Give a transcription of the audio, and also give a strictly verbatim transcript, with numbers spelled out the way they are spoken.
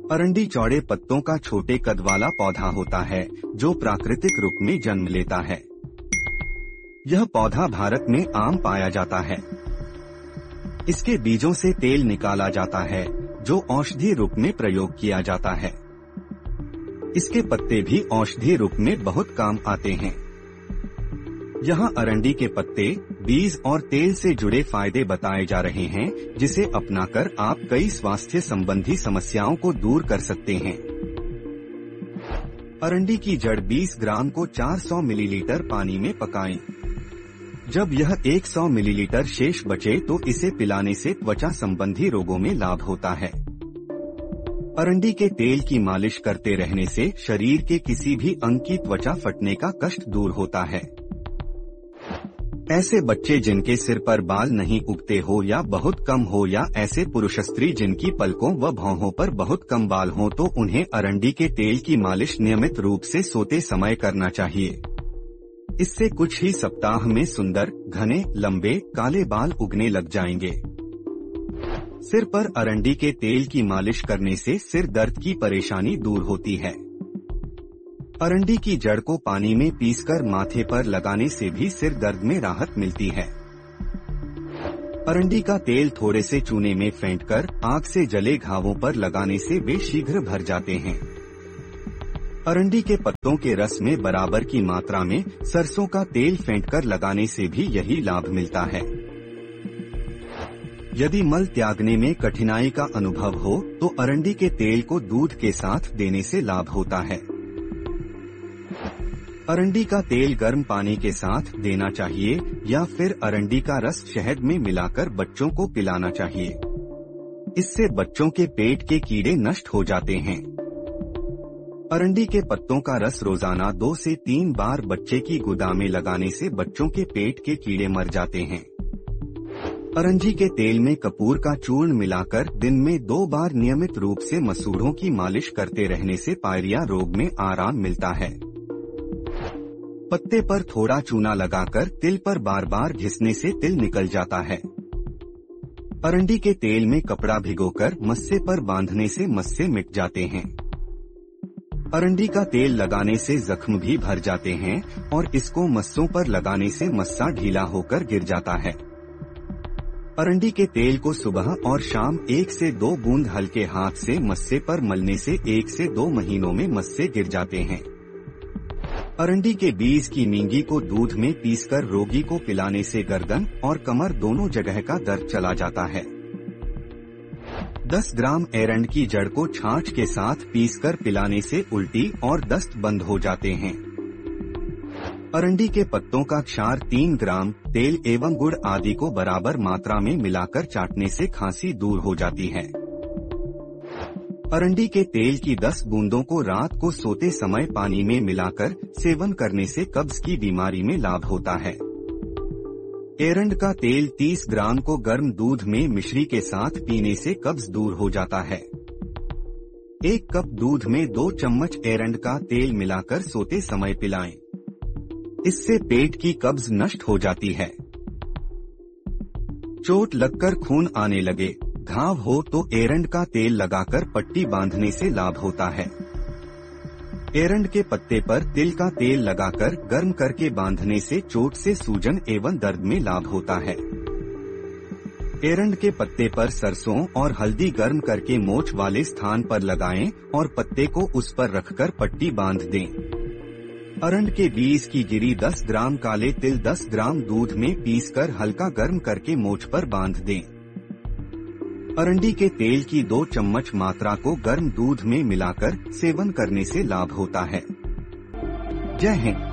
अरंडी चौड़े पत्तों का छोटे कद वाला पौधा होता है जो प्राकृतिक रूप में जन्म लेता है। यह पौधा भारत में आम पाया जाता है। इसके बीजों से तेल निकाला जाता है जो औषधि रूप में प्रयोग किया जाता है। इसके पत्ते भी औषधि रूप में बहुत काम आते हैं। यहाँ अरंडी के पत्ते, बीज और तेल से जुड़े फायदे बताए जा रहे हैं, जिसे अपनाकर आप कई स्वास्थ्य संबंधी समस्याओं को दूर कर सकते हैं। अरंडी की जड़ बीस ग्राम को चार सौ मिलीलीटर पानी में पकाएं। जब यह सौ मिलीलीटर शेष बचे तो इसे पिलाने से त्वचा संबंधी रोगों में लाभ होता है। अरंडी के तेल की मालिश करते रहने से शरीर के किसी भी अंग की त्वचा फटने का कष्ट दूर होता है। ऐसे बच्चे जिनके सिर पर बाल नहीं उगते हो या बहुत कम हो, या ऐसे पुरुष स्त्री जिनकी पलकों व भौहों पर बहुत कम बाल हो, तो उन्हें अरंडी के तेल की मालिश नियमित रूप से सोते समय करना चाहिए। इससे कुछ ही सप्ताह में सुंदर, घने, लंबे, काले बाल उगने लग जाएंगे। सिर पर अरंडी के तेल की मालिश करने से सिर दर्द की परेशानी दूर होती है। अरंडी की जड़ को पानी में पीसकर माथे पर लगाने से भी सिर दर्द में राहत मिलती है। अरंडी का तेल थोड़े से चूने में फेंटकर आग से जले घावों पर लगाने से वे शीघ्र भर जाते हैं। अरंडी के पत्तों के रस में बराबर की मात्रा में सरसों का तेल फेंटकर लगाने से भी यही लाभ मिलता है। यदि मल त्यागने में कठिनाई का अनुभव हो तो अरंडी के तेल को दूध के साथ देने से लाभ होता है। अरंडी का तेल गर्म पानी के साथ देना चाहिए या फिर अरंडी का रस शहद में मिलाकर बच्चों को पिलाना चाहिए। इससे बच्चों के पेट के कीड़े नष्ट हो जाते हैं। अरंडी के पत्तों का रस रोजाना दो से तीन बार बच्चे की गुदा में लगाने से बच्चों के पेट के कीड़े मर जाते हैं। अरंडी के तेल में कपूर का चूर्ण मिलाकर दिन में दो बार नियमित रूप से मसूड़ों की मालिश करते रहने से पायरिया रोग में आराम मिलता है। पत्ते पर थोड़ा चूना लगाकर तिल पर बार बार घिसने से तिल निकल जाता है। अरंडी के तेल में कपड़ा भिगोकर मस्से पर बांधने से मस्से मिट जाते हैं। अरंडी का तेल लगाने से जख्म भी भर जाते हैं और इसको मस्सों पर लगाने से मस्सा ढीला होकर गिर जाता है। अरंडी के तेल को सुबह और शाम एक से दो बूंद हल्के हाथ से मस्से पर मलने से एक से दो महीनों में मस्से गिर जाते हैं। अरंडी के बीज की नींगी को दूध में पीसकर रोगी को पिलाने से गर्दन और कमर दोनों जगह का दर्द चला जाता है। दस ग्राम एरंड की जड़ को छाछ के साथ पीसकर पिलाने से उल्टी और दस्त बंद हो जाते हैं। अरंडी के पत्तों का क्षार तीन ग्राम तेल एवं गुड़ आदि को बराबर मात्रा में मिलाकर चाटने से खांसी दूर हो जाती है। अरंडी के तेल की दस बूंदों को रात को सोते समय पानी में मिलाकर सेवन करने से कब्ज की बीमारी में लाभ होता है। एरंड का तेल तीस ग्राम को गर्म दूध में मिश्री के साथ पीने से कब्ज दूर हो जाता है। एक कप दूध में दो चम्मच एरंड का तेल मिलाकर सोते समय पिलाएं। इससे पेट की कब्ज नष्ट हो जाती है। चोट लगकर खून आने लगे, घाव हो तो एरंड का तेल लगाकर पट्टी बांधने से लाभ होता है। एरंड के पत्ते पर तिल का तेल लगाकर गर्म करके बांधने से चोट से सूजन एवं दर्द में लाभ होता है। एरंड के पत्ते पर सरसों और हल्दी गर्म करके मोच वाले स्थान पर लगाएं और पत्ते को उस पर रखकर पट्टी बांध दें। अरंड के बीज की गिरी दस ग्राम काले तिल दस ग्राम दूध में पीसकर हल्का गर्म करके मोच पर बांध दें। अरंडी के तेल की दो चम्मच मात्रा को गर्म दूध में मिलाकर सेवन करने से लाभ होता है। जय हिंद।